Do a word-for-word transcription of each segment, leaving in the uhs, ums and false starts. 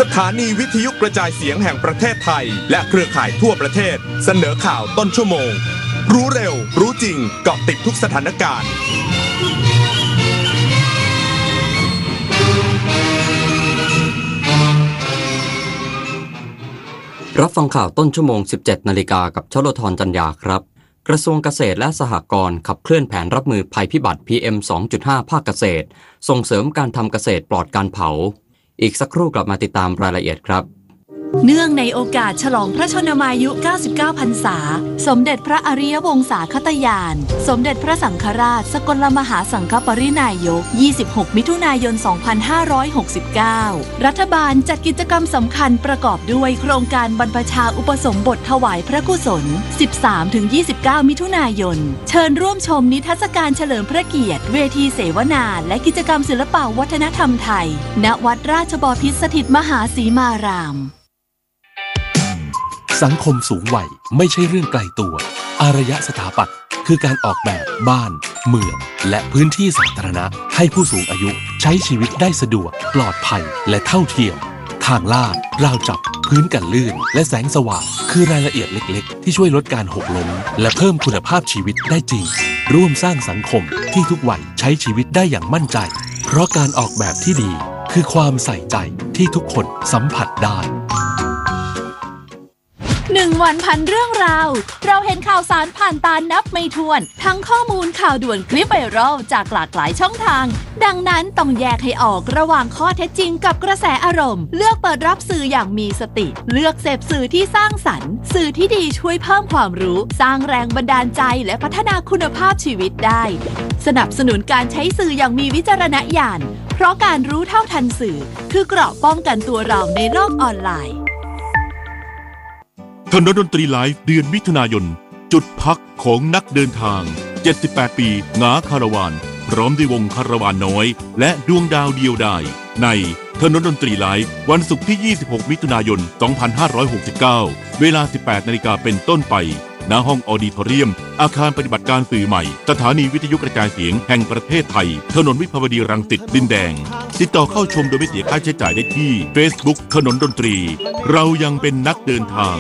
ถานีวิทยุกระจายเสียงแห่งประเทศไทยและเครือข่ายทั่วประเทศเสนอข่าวต้นชั่วโมงรู้เร็วรู้จริงเกาะติดทุกสถานการณ์รับฟังข่าวต้นชั่วโมง สิบเจ็ดนาฬิกากับชลธรจันยาครับกระทรวงเกษตรและสหกรณ์ขับเคลื่อนแผนรับมือภัยพิบัติ พี เอ็ม สองจุดห้า ภาคเกษตรส่งเสริมการทำเกษตรปลอดการเผาอีกสักครู่กลับมาติดตามรายละเอียดครับเนื่องในโอกาสฉลองพระชนมายุ เก้าสิบเก้า พรรษาสมเด็จพระอริยวงศาคตญาณสมเด็จพระสังฆราชสกลมหาสังฆปรินายก ยี่สิบหก มิถุนายน สองพันห้าร้อยหกสิบเก้า รัฐบาลจัดกิจกรรมสำคัญประกอบด้วยโครงการบรรพชาอุปสมบทถวายพระกุศล สิบสามถึงยี่สิบเก้า มิถุนายนเชิญร่วมชมนิทรรศการเฉลิมพระเกียรติเวทีเสวนาและกิจกรรมศิลปวัฒนธรรมไทยณวัดราชบพิตรสถิตมหาสีมารามสังคมสูงวัยไม่ใช่เรื่องไกลตัวอารยสถาปัตย์คือการออกแบบบ้านเมืองและพื้นที่สาธารณะให้ผู้สูงอายุใช้ชีวิตได้สะดวกปลอดภัยและเท่าเทียมทางลาดราวจับพื้นกันลื่นและแสงสว่างคือรายละเอียดเล็กๆที่ช่วยลดการหกล้มและเพิ่มคุณภาพชีวิตได้จริงร่วมสร้างสังคมที่ทุกวัยใช้ชีวิตได้อย่างมั่นใจเพราะการออกแบบที่ดีคือความใส่ใจที่ทุกคนสัมผัสได้หนึ่งวันพันเรื่องราวเราเห็นข่าวสารผ่านตานับไม่ถ้วนทั้งข้อมูลข่าวด่วนคลิปไวรัลจากหลากหลายช่องทางดังนั้นต้องแยกให้ออกระหว่างข้อเท็จจริงกับกระแสอารมณ์เลือกเปิดรับสื่ออย่างมีสติเลือกเสพสื่อที่สร้างสรรค์สื่อที่ดีช่วยเพิ่มความรู้สร้างแรงบันดาลใจและพัฒนาคุณภาพชีวิตได้สนับสนุนการใช้สื่ออย่างมีวิจารณญาณเพราะการรู้เท่าทันสื่อคือเกราะป้องกันตัวเราในโลกออนไลน์ถนนดนตรีไลฟ์เดือนมิถุนายนจุดพักของนักเดินทางเจ็ดสิบแปดปีหงาคาราวานพร้อมด้วยวงคาราวานน้อยและดวงดาวเดียวดายในถนนดนตรีไลฟ์วันศุกร์ที่ยี่สิบหกมิถุนายนสองพันห้าร้อยหกสิบเก้าเวลา สิบแปดนาฬิกาเป็นต้นไปณห้องออดิทอเรียมอาคารปฏิบัติการสื่อใหม่สถานีวิทยุกระจายเสียงแห่งประเทศไทยถนนวิภาวดีรังสิตดินแดงติดต่อเข้าชมโดยไม่เสียค่าใช้จ่ายได้ที่ Facebook ถนนดนตรีเรายังเป็นนักเดินทาง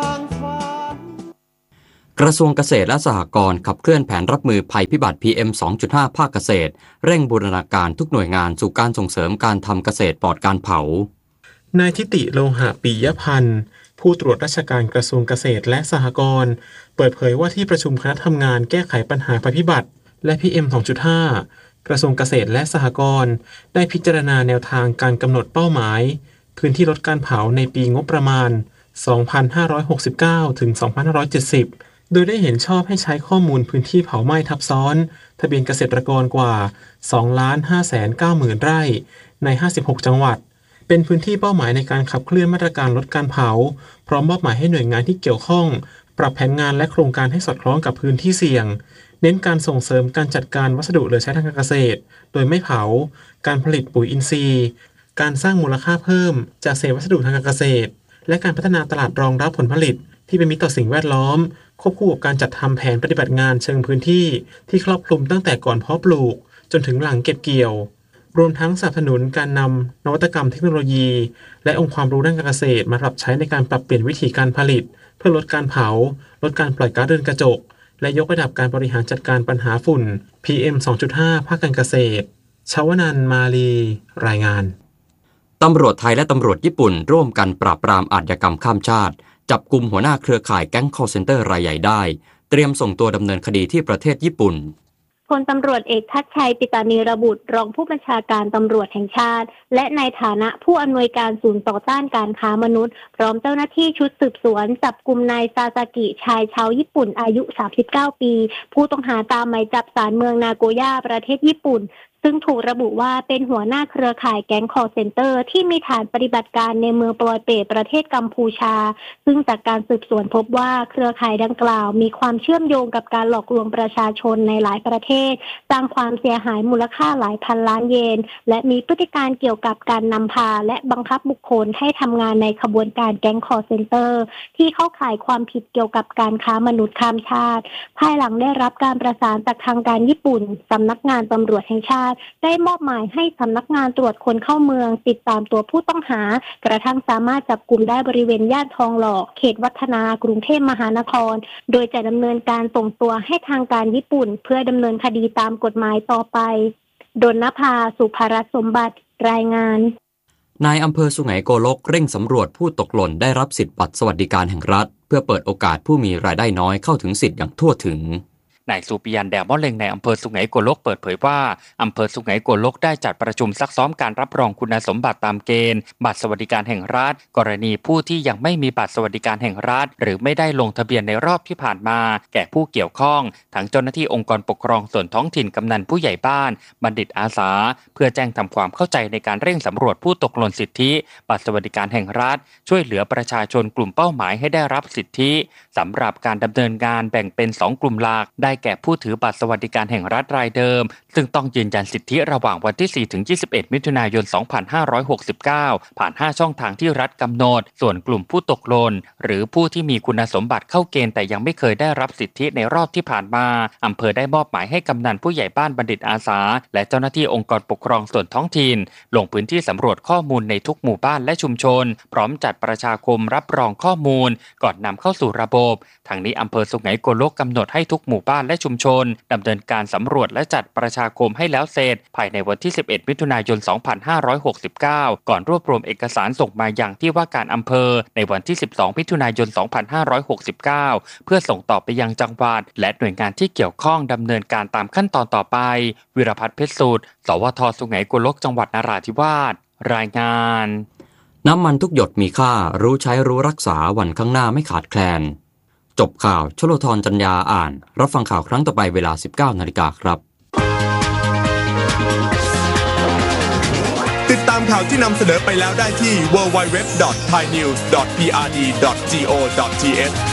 กระทรวงเกษตรและสหกรณ์ขับเคลื่อนแผนรับมือภัยพิบัติ พี เอ็ม สองจุดห้า ภาคเกษตรเร่งบูรณาการทุกหน่วยงานสู่การส่งเสริมการทำเกษตรปลอดการเผานายทิติโลหะปิยพันธ์ผู้ตรวจราชการกระทรวงเกษตรและสหกรณ์เปิดเผยว่าที่ประชุมคณะทำงานแก้ไขปัญหาภัยพิบัติและ พี เอ็ม สองจุดห้า กระทรวงเกษตรและสหกรณ์ได้พิจารณาแนวทางการกำหนดเป้าหมายพื้นที่ลดการเผาในปีงบประมาณ สองพันห้าร้อยหกสิบเก้า ถึง สองพันห้าร้อยเจ็ดสิบโดยได้เห็นชอบให้ใช้ข้อมูลพื้นที่เผาไหม้ทับซ้อนทะเบียนเกษตรกรกว่า สองล้านห้าแสนเก้าหมื่น ไร่ในห้าสิบหกจังหวัดเป็นพื้นที่เป้าหมายในการขับเคลื่อนมาตรการลดการเผาพร้อมมอบหมายให้หน่วยงานที่เกี่ยวข้องปรับแผนงานและโครงการให้สอดคล้องกับพื้นที่เสี่ยงเน้นการส่งเสริมการจัดการวัสดุเหลือใช้ทางการเกษตรโดยไม่เผาการผลิตปุ๋ยอินทรีย์การสร้างมูลค่าเพิ่มจากเศษวัสดุทางการเกษตรและการพัฒนาตลาดรองรับผลผลิตที่เป็นมิตรต่อสิ่งแวดล้อมควบคู่กับการจัดทำแผนปฏิบัติงานเชิงพื้นที่ที่ครอบคลุมตั้งแต่ก่อนเพาะปลูกจนถึงหลังเก็บเกี่ยวรวมทั้งสนับสนุนการนำนวัตกรรมเทคโนโลยีและองค์ความรู้ด้านการเกษตรมาปรับใช้ในการปรับเปลี่ยนวิธีการผลิตเพื่อลดการเผาลดการปล่อยก๊าซเรือนกระจกและยกระดับการบริหารจัดการปัญหาฝุ่น พี เอ็ม สองจุดห้า ภาคการเกษตรชวนันท์มาลีรายงานตำรวจไทยและตำรวจญี่ปุ่นร่วมกันปราบปรามอาชญากรรมข้ามชาติจับกุมหัวหน้าเครือข่ายแก๊ง call center รายใหญ่ได้เตรียมส่งตัวดำเนินคดีที่ประเทศญี่ปุ่นพลตำรวจเอกทัชชัยปิตานีระบุรองผู้บัญชาการตำรวจแห่งชาติและในฐานะผู้อำนวยการศูนย์ต่อต้านการค้ามนุษย์พร้อมเจ้าหน้าที่ชุดสืบสวนจับกุมนายซาซากิชายชาวญี่ปุ่นอายุสามสิบเก้าปีผู้ต้องหาตามหมายจับศาลเมืองนาโกย่าประเทศญี่ปุ่นซึ่งถูกระบุว่าเป็นหัวหน้าเครือข่ายแก๊ง call center ที่มีฐานปฏิบัติการในเมืองปลอยเปตประเทศกัมพูชาซึ่งจากการสืบสวนพบว่าเครือข่ายดังกล่าวมีความเชื่อมโยงกับการหลอกลวงประชาชนในหลายประเทศสร้างความเสียหายมูลค่าหลายพันล้านเยนและมีพฤติการเกี่ยวกับการนำพาและบังคับบุคคลให้ทำงานในขบวนการแก๊ง call center ที่เข้าข่ายความผิดเกี่ยวกับการค้ามนุษย์ข้ามชาติภายหลังได้รับการประสานจากทางการญี่ปุ่นสำนักงานตำรวจแห่งชาติติได้มอบหมายให้สำนักงานตรวจคนเข้าเมืองติดตามตัวผู้ต้องหากระทั่งสามารถจับกุมได้บริเวณย่านทองหล่อเขตวัฒนากรุงเทพมหานครโดยจะดำเนินการส่งตัวให้ทางการญี่ปุ่นเพื่อดำเนินคดีตามกฎหมายต่อไปดลนภา สุภรัตน์สมบัติรายงานนายอำเภอสุไหงโกลกเร่งสำรวจผู้ตกหล่นได้รับสิทธิบัตรสวัสดิการแห่งรัฐเพื่อเปิดโอกาสผู้มีรายได้น้อยเข้าถึงสิทธิ์อย่างทั่วถึงนายสุปิยันแดมมะเล็งในอำเภอสุไหงโกลกเปิดเผยว่าอำเภอสุไหงโกลกได้จัดประชุมซักซ้อมการรับรองคุณสมบัติตามเกณฑ์บัตรสวัสดิการแห่งรัฐกรณีผู้ที่ยังไม่มีบัตรสวัสดิการแห่งรัฐหรือไม่ได้ลงทะเบียนในรอบที่ผ่านมาแก่ผู้เกี่ยวข้องทั้งเจ้าหน้าที่องค์กรปกครองส่วนท้องถิ่นกำนันผู้ใหญ่บ้านบัณฑิตอาสาเพื่อแจ้งทำความเข้าใจในการเร่งสำรวจผู้ตกหล่นสิทธิบัตรสวัสดิการแห่งรัฐช่วยเหลือประชาชนกลุ่มเป้าหมายให้ได้รับสิทธิสำหรับการดำเนินงานแบ่งเป็นสองกลุ่มหลักได้แก่ผู้ถือบัตรสวัสดิการแห่งรัฐรายเดิมซึ่งต้องยืนยันสิทธิระหว่างวันที่ สี่ถึงยี่สิบเอ็ด มิถุนายน สองพันห้าร้อยหกสิบเก้า ผ่านห้าช่องทางที่รัฐกำหนดส่วนกลุ่มผู้ตกหล่นหรือผู้ที่มีคุณสมบัติเข้าเกณฑ์แต่ยังไม่เคยได้รับสิทธิในรอบที่ผ่านมาอำเภอได้มอบหมายให้กำนันผู้ใหญ่บ้านบัณฑิตอาสาและเจ้าหน้าที่องค์กรปกครองส่วนท้องถิ่นลงพื้นที่สำรวจข้อมูลในทุกหมู่บ้านและชุมชนพร้อมจัดประชาคมรับรองข้อมูลก่อนนำเข้าสู่ระบบทางนี้อำเภอสุไหงโกลกกำหนดให้ทุกหมู่บ้านและชุมชนดำเนินการสำรวจและจัดประชาคมให้แล้วเสร็จภายในวันที่ สิบเอ็ด มิถุนายน สองพันห้าร้อยหกสิบเก้า ก่อนรวบรวมเอกสารส่งมายังที่ว่าการอำเภอในวันที่ สิบสอง มิถุนายน สองพันห้าร้อยหกสิบเก้า เพื่อส่งต่อไปยังจังหวัดและหน่วยงานที่เกี่ยวข้องดำเนินการตามขั้นตอนต่อไปวิรพัฒน์เพชรสูตรสวทสุไหงโกลกจังหวัดนราธิวาสรายงานน้ำมันทุกหยดมีค่ารู้ใช้รู้รักษาวันข้างหน้าไม่ขาดแคลนจบข่าวชโลธรจัญญาอ่านรับฟังข่าวครั้งต่อไปเวลา สิบเก้านาฬิกาครับติดตามข่าวที่นำเสนอไปแล้วได้ที่ ดับเบิลยู ดับเบิลยู ดับเบิลยู ดอท ไทยนิวส์ ดอท พี อาร์ ดี ดอท จี โอ ดอท ที เอช